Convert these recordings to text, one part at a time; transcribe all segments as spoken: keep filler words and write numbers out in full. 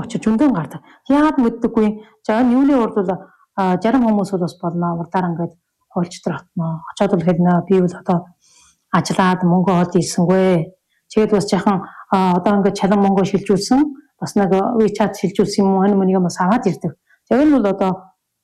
учир зөндөө гардаг. Яагаад мэддэггүй. За энэ юуны урд бол зарим хүмүүс бол бас болно. Урдаар ингээд хуульчдэр отно. Очоод бол хэлнэ. Би бол одоо ажиллаад мөнгө олж ийсэнгүй. Тэгээд бас яхан одоо ингээд чалан мөнгө шилжүүлсэн. Бас нэг WeChat шилжүүлсэн юм уу энэ мөнийг бас аваад ирдэг. За энэ бол одоо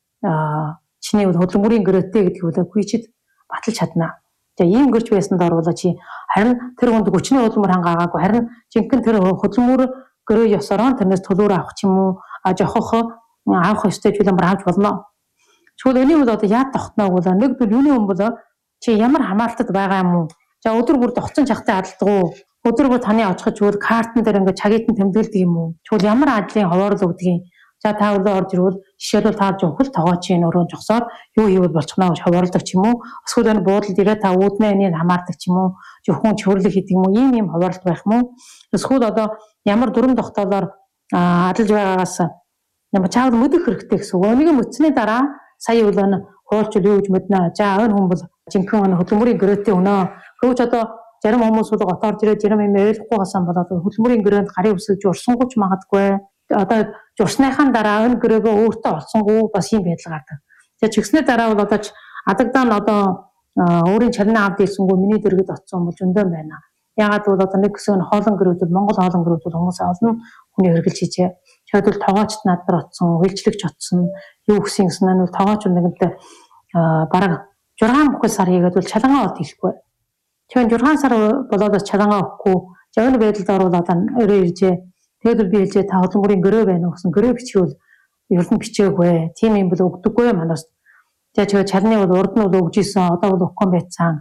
чиний хөдөлмөрийн гэрээтэй гэдэг бол WeChat баталж чадна. За ийм гэрч байсанд оруулаа чи харин тэр хүнд хүчний хөдөлмөр хангаагаагүй харин жинхэнэ тэр хөдөлмөр гэрээ ёсороо тэрнээс төлөөр авах ч юм уу а жохох авах ёстой төлөмөр авч болно. Тэгвэл энийг бол одоо яад тогтноо бол нэг бол юуны юм бол чи ямар хамаалтад байгаа юм уу? За өдөр бүр тогтсон чахтай адалдаг уу? Өдөр бүр таны очихж үйл картн дээр ингээд чагитан тэмдэглэдэг юм уу? Тэгвэл ямар ажлын ховорол өгдөг юм? За та өөрөө орж ирвэл жишээлбэл та жинхэнэ тогооч ин өрөөнд жогсоод юу хийвэл болчихноо гэж ховоролдог ч юм уу? Эсвэл энэ буудалд ирээ та үүднээ энийг хамаардаг ч юм уу? Жинхэнэ чөрлөг хийдэг юм уу? Ийм ийм ховоролт байх юм уу? Эсвэл одоо ямар дүрм тогтоолоор адилж байгаагаас ямар чаавал мэдэх хэрэгтэй гэсэн үг. Энийг мэдсэний дараа сая бол энэ хуульчул юу гэж мэднэ? За энэ хүн бол жинхэнэ хөдөлмөрийн гэрээтэй өнөө. Хөөч одоо зарим хүмүүс бол готоор ирээд зарим юм ойлгохгүй хасан болоод хөдөлмөрийн гэрээнд гарын үсэлж урсангуйч магадгүй. Одоо журсныхаа дараа энэ гэрээгээ өөртөө олсонгүй бас юм байдал гардаг. Тэгээ чигснээ дараа бол одоо адагдаа нь одоо өөрийн чарны авд ирсэнгүй миний дэргэд оцсон бол зөндөө байна. Ягаад бол одоо нэг хэсэг нь хоолон гэрүүд Монгол хоолон гэрүүд хүмүүс олон хүний хэрглэж хийжээ. Тэгэхэд бол тоогоочд над нар оцсон, үйлчлэгч оцсон, юу гэсэн юм нь бол тоогооч нэгэнтээ бараг жургаан бүхэл сар хийгээд бол чалангаа олд хэлэхгүй. Тэгэхээр жургаан сар болоод бас чалангаа өгөхгүй. Жавны байдалд орвол одоо өрөө иржээ. Тэгээд би хэлжээ та хөдөлмөрийн гэрээ байна уу гэсэн гэрээ бичвэл ер нь бичээгүй. Тийм юм бол өгдөггүй манаас. Тэгээд чалны бол урд нь бол өгж исэн. Одоо бол өгөхгүй байцсан.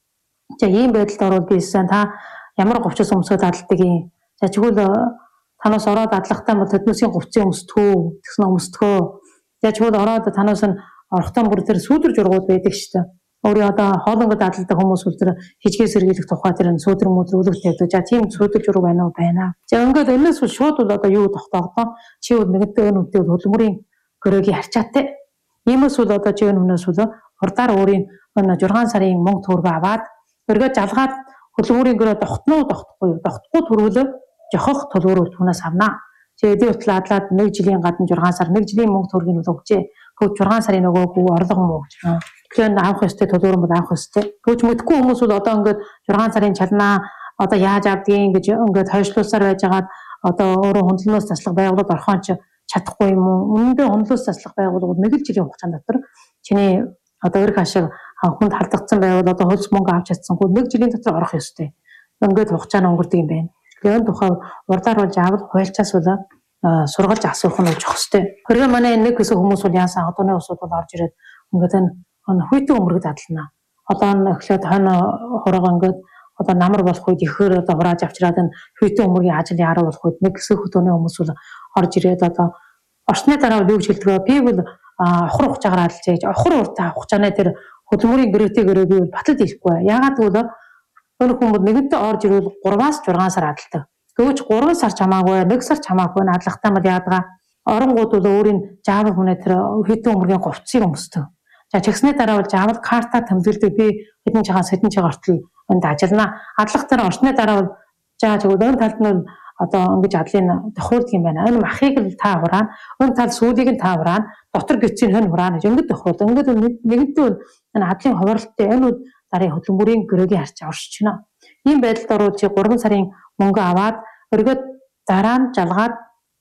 За ийм байдалд орвол бисэн та ямар говчос өмсөд адалдаг юм. За чигвэл танаас ороод адлахтаа бол төднөөсийн говцын өмсдгөө тэгсэн өмсдгөө. За чигвэл ороод танаас нь орохтон бүр тэр сүүдэр жургууд байдаг шүү дээ. Өөрийн одоо хоолонгод адалдаг хүмүүс бол тэр хижгээ сэргийлэх тухай тэр сүүдэр мөдөр үлгэртэй байдаг. За тийм сүүдэр жург байна уу байна. За ингээд энэс бол шууд бол одоо юу тогтоогдоо чи бол нэгэнтээ энэ үнтэй хөдөлмөрийн гэрээгийн харьцаатай. Иймээс бол одоо чи энэ хүнээс бол урдаар өөрийн энэ жургаан сарын мөнгө төгрөгөө аваад өргөө жалгаад хөдөлмөрийн гэрээ тогтноо тогтохгүй юу? Тогтохгүй төрүүлээ жохох төлөврөл түүнээс авнаа. Тэгээд эдгээр адлаад нэг жилийн гадна жургаан сар нэг жилийн мөнгө төгрөгийг өгчээ. Хөөж жургаан сарын нөгөөгүй орлого мөн өгч. Тэгэхээр авах ёстой төлөврөн бол авах ёстой. Хөөж мэдгүй хүмүүс бол одоо ингээд жургаан сарын чалнаа одоо яаж авдгийг гэж ингээд хойшлуулсаар байжгаад одоо өөрөө хөндлөнөөс заслах байгууллагад орхон ч чадахгүй юм уу? Үнэндээ хөндлөөс заслах байгууллагууд нэг л жилийн хугацаанд дотор чиний одоо өрх ашиг хүнд халдагдсан байвал одоо хөлс мөнгө авч чадсангүй нэг жилийн дотор орох ёстой. Ингээд хугацаа нь өнгөрдөг юм байна. Тэгээд тухай урдаар болж авал хуульчаас бол сургалж асуух нь өгөх ёстой. Хөргөө манай нэг хэсэг хүмүүс бол яасан одооны усуд бол орж ирээд ингээд энэ хүйтэн өмөргөд адлана. Одоо нь эхлээд хойно хураагаа ингээд одоо намар болох үед ихээр одоо хурааж авчираад энэ хүйтэн өмөргийн ажил яруу болох үед нэг хэсэг хөтөөний хүмүүс бол орж ирээд одоо орсны дараа юу гэж хэлдэг вэ? Би бол авахр хугацаагаар адлаж яаж авахр уртаа авах хугацааны тэр хөдөлмөрийн гэрээтэй гэрээгүй бол баталд хэлэхгүй. Ягаад гэвэл энэ хүмүүс нэгэнтээ орж ирвэл гурваас жургаан сар адалдаг. Тэгвэл гурван сар чамаагүй, нэг сар чамаагүй адлахтаа мал яадаг. Оронгууд бол өөрийн жаавал хүнээ тэр хэдэн өмөргийн говцыг өмсдөг. За чигсний дараа бол жаавал карта тэмдэглэдэг. Би хэдэн чагаас хэдэн чагаар хүртэл энд ажиллана. Адлахтаа орсны дараа бол за тэгвэл энэ талд нь одоо ингэж адлын тохиолдог юм байна. Энэ махыг л та хураана. Энэ тал сүүлийг нь та хураана. Дотор гисцийг нь хураана. Ингэж тохиолдог. Ингээд нэгэнтээ энэ адлын ховоролттой энэ дарын хөдөлмөрийн гэрээгийн харьцаа оршиж байна. Ийм байдалд орвол чи гурван сарын мөнгө аваад өргөд дараа нь жалгаад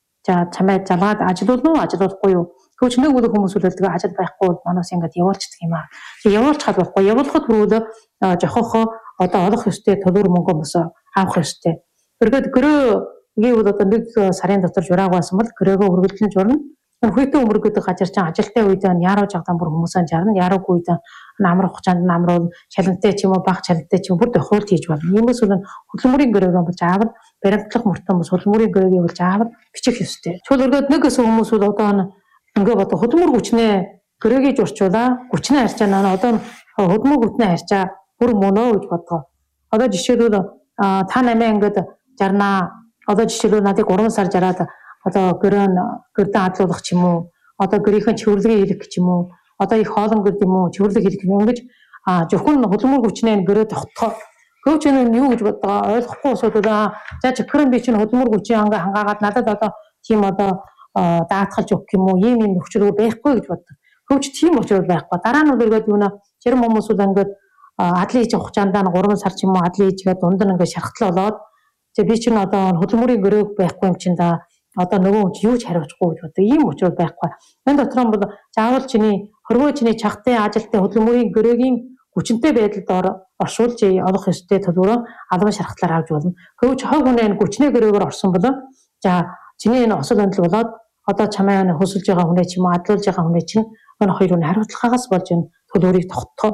за чамайг жалгаад ажилуулна уу ажилуулахгүй юу? Хөөч нэг үл хүмүүс үлддэг ажил байхгүй бол манаас ингээд явуулчихдаг юм аа. Чи явуулж хад болохгүй. Явуулахад бүрүүлээ жохох одоо олох ёстой төлөөр мөнгө мөс авах ёстой. Өргөд гэрээгийн бол одоо нэг сарын дотор журааг басан бол гэрээгээ өргөдлөн журна. Хүйтэн өмөргөдөг газар чинь ажилтай үед нь яруу жагдан бүр хүмүүсээ жарна. Яруугүй үед намар хугацаанд намруул чалантай ч юм уу баг чалантай ч юм бүр тохиолд хийж байна. Иймээс бол хөдөлмөрийн гэрээгээ болж аавал баримтлах мөртөө бас хөдөлмөрийн гэрээгээ болж аавал бичих ёстой. Чул өргөд нэг хэсэг хүмүүс бол одоо ингээд одоо хөдөлмөр хүчнээ гэрээгээ журчуулаа хүчнээ харьцаа наа одоо хөдөлмөр хүчнээ харьцаа бүр мөнөө гэж бодгоо. Одоо жишээлбэл та намаа ингээд жарнаа одоо жишээлбэл надыг гурван сар жараад одоо гэрэн гэрдэн адлуулах ч юм уу одоо гэрийнхэн чивэрлэгээ хийх ч юм уу одоо их хоолон гэрд юм уу чивэрлэг хийх юм ингэж зөвхөн хөдөлмөр хүчнээ гэрээ тогтхоо гөөч нь юу гэж бодгаа ойлгохгүй асуудал за чихрэн би чинь хөдөлмөр хүчийн ангаа хангаагаад надад одоо тийм одоо даатгалж өгөх юм уу ийм юм нөхцөл байхгүй гэж боддог. Хөвч тийм учраас байхгүй. Дараа нь үргээд юу нэ зарим хүмүүс бол ингээд адлын хийж хугацаанд нь гурван сар ч юм уу адлын хийгээд дунд нь ингээд шархтал болоод би чинь одоо хөдөлмөрийн гөрөөг байхгүй юм чинь да одоо нөгөө хүн юу ч хариуцахгүй гэж боддог. Ийм учраас байхгүй. Энэ дотор нь бол заавал чиний хөрвөө чиний чагтын ажилтны хөдөлмөрийн гөрөөгийн хүчинтэй байдалд оршуулж олох ёстой төлөвлөрөө албан шархтлаар авч болно. Хөвч хог хүнээ хүчний гөрөөгөр орсон бол за чиний энэ осол хөндлөл болоод одоо чамайг хөсөлж байгаа хүнээ ч юм уу адлуулж байгаа хүнээ чинь энэ хоёрын хариуцлагаас болж энэ төлөвлөрийг тогтоох.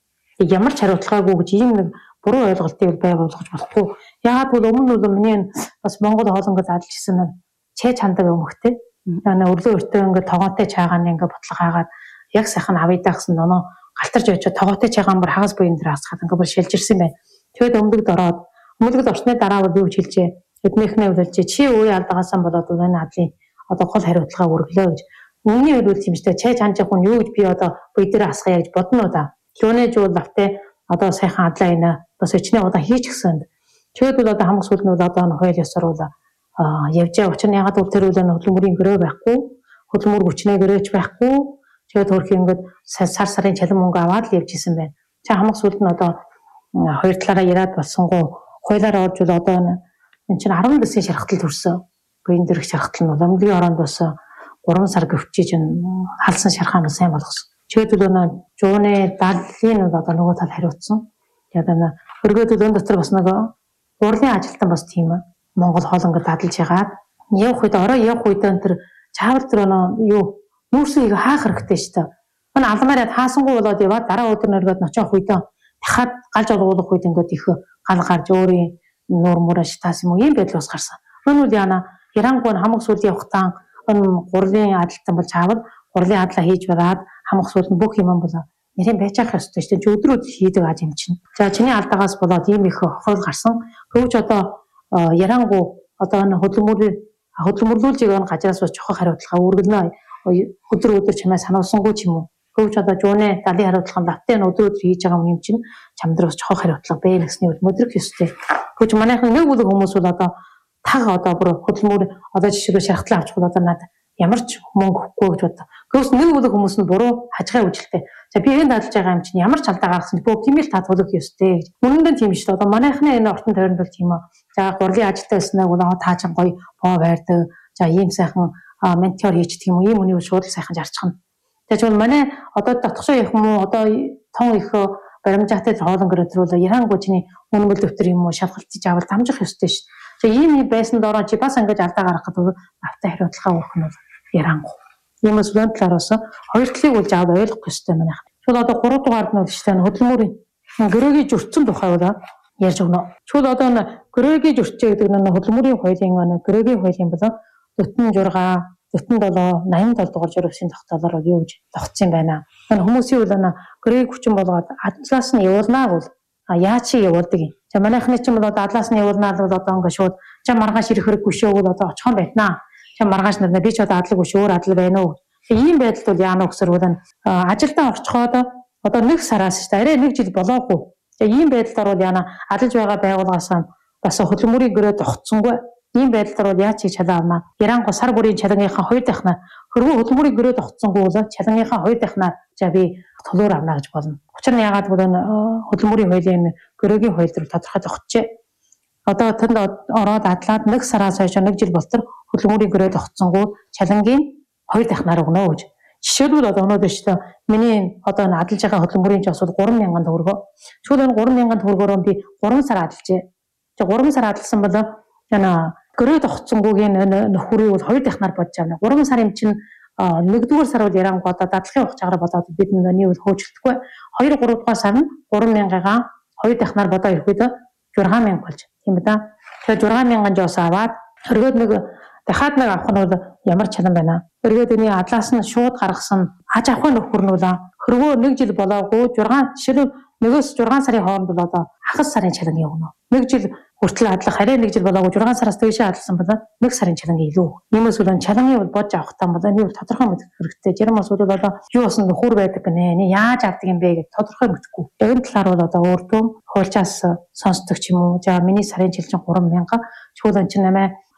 Ямар ч хариуцлагаагүй гэж ийм нэг буруу ойлголтыг бай болгож болохгүй. Яагаад гэвэл өмнө нь миний бас Монгол хоолонгод задлж ирсэн нэг чэ чандаг өмгтэй. Наа өрлөө өртөө ингээд тогоотой чаагааны ингээд ботлого хаагаад яг сайхан авъяа гэсэн нөө галтарж очиж тогоотой чаагаан бүр хагас буян дээр хасгаад ингээд бүр шилжирсэн байна. Тэгэд өмдөгд ороод өмдөгд орсны дараа бол юу хэлжээ. Эднийхнээ үлэлжээ чи үе алдагаасан болоод энэ адлын одоо гол хариуцлага өргөлөө гэж. Үүний өрөөл юм штэ чай чанж хүн юу гэж би одоо буй дээр асгая гэж бодно уу да. Лөөний жуул лавтай одоо сайхан адлаа инэ бас өчнөө удаан хийж гисэн. Тэгэд бол одоо хамаг сүлд нь одоо хууль ёсоор бол явжээ. Учир нь ягаад тэр үл хөдөлмөрийн гөрөө байхгүй, хөдөлмөр хүчнээ гөрөөч байхгүй. Тэгээд хөрх ингээд сар сарын чалан мөнгө аваад л явж исэн байна. Чи хамаг сүлд нь одоо хоёр талаараа яриад болсонгоо хуулиар орж бол одоо энэ чинь арван дэсийн шархтал төрсөн. Буян дэрх шархтал нь өмгийн оронд бас гурван сар гөвчиж халсан шархаан сайн болгосон. Чигэд бол жууны дадлын одоо нөгөө тал хариуцсан. Тэгээд энэ өргөд өн дотор бас нэг урлын ажилтан бас тийм Монгол хоолонгод дадлж ягаад явах үед ороо явах үед энэ чаавар тэр юу нүүрсийг хаах хэрэгтэй шүү дээ. Энэ алмаараа хаасангүй болоод яваад дараа өдөр нэргээд ночоох үед дахиад галж олгуулах үед ингээд их гал гарч өөрийн нуур мураа шатаас юм уу ийм байдал бас гарсан. Энэ үл яана Ирангуй хамаг сүлд явахтаа энэ гурлын ажилтан бол чаавар гурлын адлаа хийж бараад хамаг сүлд нь бүх юм бол нэрийн байжаах ёстой шүү дээ. Өдрүүд хийдэг аз юм чинь. За чиний алдаагаас болоод ийм их хол гарсан. Хөвч одоо Ярангуй одоо энэ хөдөлмөрийн хөдөлмөрлүүлж байгаа газраас бас чухал хариуцлага үргэлнэ. Өдөр өдөр чамаа сануулсангүй ч юм уу. Хөвч одоо жууны далийн хариуцлага лавтай өдөр өдөр хийж байгаа юм чинь чамд бас чухал хариуцлага бэ гэсний үл өдрөх ёстой. Хөвч манайхан нэг бүлэг хүмүүс бол одоо таг одоо бүр хөдөлмөр одоо жишээ шархтлаа авчих бол одоо надад ямар ч мөнгө өгөхгүй гэж боддог. Гэвч нэг бүлэг хүмүүс нь буруу хажихын үжилтэй. За би энэ дадлж байгаа юм чинь ямар ч алдаа гаргасан бөө гимэл та төлөх ёстой гэж. Үнэндээ тийм шүү дээ. Одоо манайхны энэ ортон тойронд бол тийм үү. За гурлын ажилтаа байснаа гоо таажин гоё боо байрдаг. За ийм сайхан ментор хийчихдэг юм уу? Ийм үнийг шууд сайхан жарчихна. Тэгээ ч манай одоо дотгошоо явах юм уу? Одоо тон их баримжаатай хоолон гэрэл Ярангуй чиний үнэмэл дэвтэр юм уу? Шалгалтыг авал дамжих ёстой шүү. За ийм байсанд ороо чи бас ингэж алдаа гаргахад автаа хариуцлага өгөх нь Ярангуй. Иймээс үн талаараас хоёр талыг бол жаад ойлгох ёстой манайх. Чул одоо гурав дугаард нь штэ хөдөлмөрийн гөрөөгийн зөрчсөн тухай бол ярьж өгнө. Чул одоо н гөрөөгийн зөрчөө гэдэг нь хөдөлмөрийн хуулийн гөрөөгийн хуулийн бол дөтөн журга, дөтөн долоо, найман тол дугаар жургын тогтоолоор юу гэж тогтсон байна. Энэ хүмүүсийн бол гөрөөгийн хүчин болгоод адлаас нь явуулнаа бол яаж чи явуулдаг юм. За манайхны чинь бол одоо адлаас нь явуулнаа бол одоо ингээ шууд чам маргааш ирэх хэрэггүй шөө бол одоо очихон байна. Чам маргааш нарна би ч одоо адлаг биш өөр адал байна уу. Ийм байдалд бол яана өгсөр бол ажилдаа орчиход одоо нэг сараас шүү дээ. Арай нэг жил болоогүй. За ийм байдлаар бол яана адалж байгаа байгууллагаас бас хөдөлмөрийн гөрөө тогтсонгүй. Ийм байдлаар бол яаж хийж чадаа авна. Ярангуй сар бүрийн чалангийнхаа хоёр дахнаа хөрвөө хөдөлмөрийн гөрөө тогтсонгүй бол чалангийнхаа хоёр дахнаа за би төлөөр авна гэж болно. Учир нь яагаад бол хөдөлмөрийн хуулийн гөрөөгийн хууль дээр тодорхой тогтжээ. Одоо тэнд ороод адлаад нэг сараас хойш нэг жил болтор хөдөлмөрийн гөрөө тогтсонгүй чалангийн хоёр дахнаар өгнө гэж. Жишээлбэл одоо өнөөдөр шүү дээ. Миний одоо адлаж байгаа хөдөлмөрийн жос бол гурван мянган төгрөгөө. Чүл энэ гурван мянган төгрөгөөр би гурван сар адлажээ. Тэгээ гурван сар адлсан бол яна гөрөө тогтсонгүйгийн нөхөрийг бол хоёр дахнаар бодож авна. гурван сар юм чинь нэгдүгээр сар бол Ярангуй одоо дадлагын хугацаагаар бодоод бид нэг үл хөөжөлдөхгүй. хоёр гурав дахь сар нь гурван мянгагаа хоёр дахнаар бодоо ирэхэд зургаан мянга болж. Тийм ээ да. Тэгээ зургаан мянган жос аваад өргөд нэг дахиад нэг авах нь бол ямар чанан байна. Өргөд энэ адлаас нь шууд гаргасан аж авахын нөхөр нь бол хөрвөө нэг жил болоогүй зургаан жишээ нөгөөс зургаан сарын хооронд бол одоо хагас сарын чалан явна. Нэг жил хүртэл адлах хараа нэг жил болоогүй зургаан сараас дээшээ адлсан бол нэг сарын чалан илүү. Иймээс бол чалангийн бол бодж авах таа бол энэ тодорхой мэдэх хэрэгтэй. Зарим бас бол одоо юу болсон нөхөр байдаг гинэ. Яаж авдаг юм бэ гэж тодорхой мэдэхгүй. Энэ талаар бол одоо өөртөө хуульчаас сонсдог ч юм уу. За миний сарын жилчин гурван мянга чуулан чинь нэмээ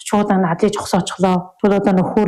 шууд наадыг зогсоочлоо. Тэгвэл одоо нөхөр